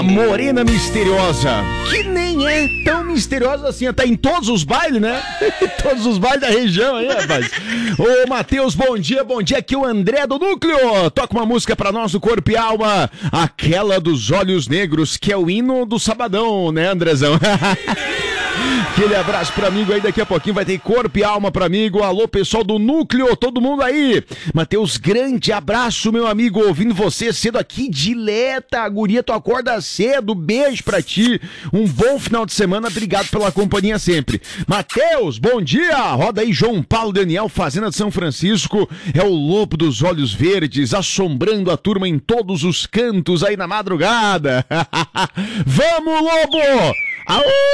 Morena misteriosa, que nem é tão misteriosa assim, tá em todos os bailes, né? Todos os bailes da região aí, rapaz. Ô, Matheus, bom dia, aqui é o André do Núcleo. Toca uma música pra nós do Corpo e Alma, aquela dos Olhos Negros, que é o hino do Sabadão, né, Andrezão? Aquele abraço pro amigo aí, daqui a pouquinho vai ter Corpo e Alma pro amigo. Alô, pessoal do Núcleo, todo mundo aí. Matheus, grande abraço, meu amigo, ouvindo você cedo aqui, dileta, guria, tu acorda cedo, beijo pra ti, um bom final de semana, obrigado pela companhia sempre. Matheus, bom dia, roda aí João Paulo Daniel, Fazenda de São Francisco, é o lobo dos olhos verdes, assombrando a turma em todos os cantos aí na madrugada. Vamos, lobo! Aô!